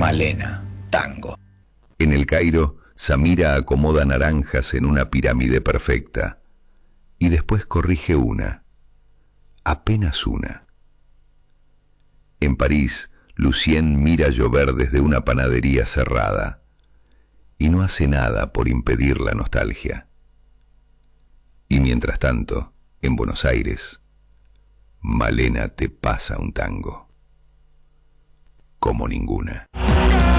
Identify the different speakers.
Speaker 1: Malena, tango.
Speaker 2: En El Cairo, Samira acomoda naranjas en una pirámide perfecta y después corrige una, apenas una. En París, Lucien mira llover desde una panadería cerrada y no hace nada por impedir la nostalgia. Y mientras tanto, en Buenos Aires, Malena te pasa un tango como ninguna.